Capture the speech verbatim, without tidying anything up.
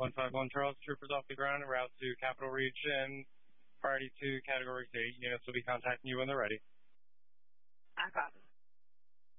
one five one Charles, troopers off the ground en route to Capital Region. Priority two, Category eight units will be contacting you when they're ready. I copy.